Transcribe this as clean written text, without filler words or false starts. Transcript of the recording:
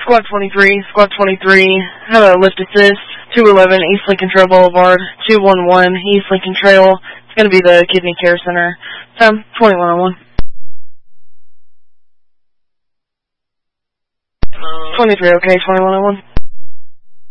Squad 23, Squad 23, have a lift assist, 211 East Lincoln Trail Boulevard, 211 East Lincoln Trail. It's going to be the Kidney Care Center. Time, 2101. 23, okay, 2101.